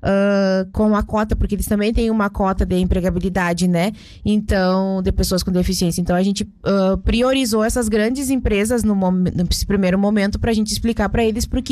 com a cota, porque eles também têm uma cota de empregabilidade, né? Então, de pessoas com deficiência. Então, a gente priorizou essas grandes empresas nesse primeiro momento para a gente explicar para eles, porque